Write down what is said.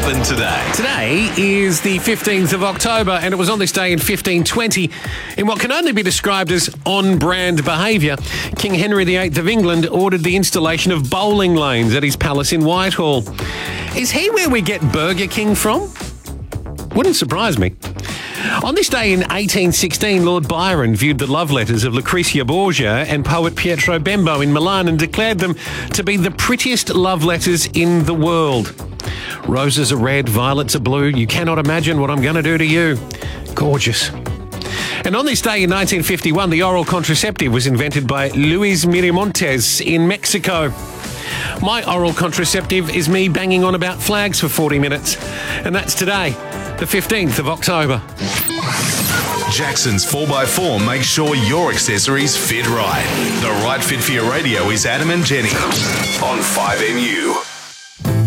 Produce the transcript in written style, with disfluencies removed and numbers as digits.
happened today? Today is the 15th of October, and it was on this day in 1520, in what can only be described as on-brand behaviour, King Henry VIII of England ordered the installation of bowling lanes at his palace in Whitehall. Is he where we get Burger King from? Wouldn't surprise me. On this day in 1816, Lord Byron viewed the love letters of Lucrezia Borgia and poet Pietro Bembo in Milan and declared them to be the prettiest love letters in the world. Roses are red, violets are blue. You cannot imagine what I'm going to do to you. Gorgeous. And on this day in 1951, the oral contraceptive was invented by Luis Miramontes in Mexico. My oral contraceptive is me banging on about flags for 40 minutes. And that's today, the 15th of October. Jackson's 4x4 makes sure your accessories fit right. The right fit for your radio is Adam and Jenny on 5MU.